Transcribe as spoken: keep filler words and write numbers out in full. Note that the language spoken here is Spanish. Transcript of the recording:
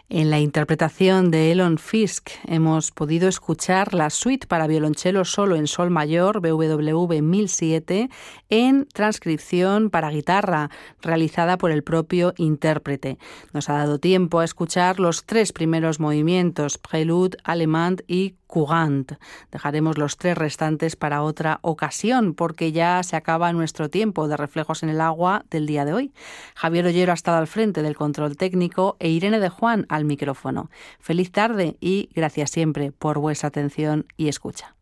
En la interpretación de Elon Fisk hemos podido escuchar la suite para violonchelo solo en sol mayor B W V mil siete en transcripción para guitarra realizada por el propio intérprete. Nos ha dado tiempo a escuchar los tres primeros movimientos, Prélude, Allemande y Courant. Dejaremos los tres restantes para otra ocasión porque ya se acaba nuestro tiempo de Reflejos en el Agua del día de hoy. Javier Ollero ha estado al frente del control técnico e Irene de Juan al micrófono. Feliz tarde y gracias siempre por vuestra atención y escucha.